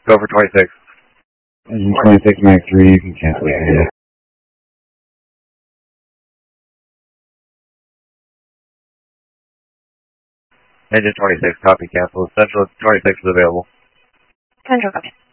Go for 26. Engine 26, Mac 3, you can cancel it. Engine 26, copy, cancel. Central 26 is available. Central, copy.